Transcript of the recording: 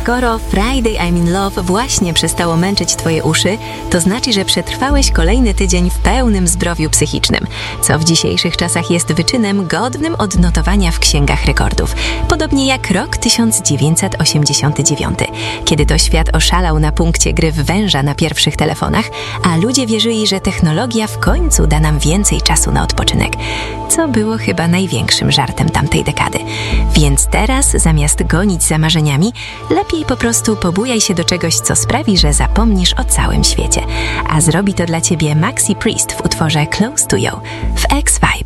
skoro Friday I'm in Love właśnie przestało męczyć Twoje uszy, to znaczy, że przetrwałeś kolejny tydzień w pełnym zdrowiu psychicznym, co w dzisiejszych czasach jest wyczynem godnym odnotowania w księgach rekordów. Podobnie jak rok 1989, kiedy to świat oszalał na punkcie gry w węża na pierwszych telefonach, a ludzie wierzyli, że technologia w końcu da nam więcej czasu na odpoczynek, co było chyba największym żartem tamtej dekady. Więc teraz, zamiast gonić za marzeniami, lepiej po prostu pobujaj się do czegoś, co sprawi, że zapomnisz o całym świecie. A zrobi to dla Ciebie Maxi Priest w utworze Close to You w X-Files.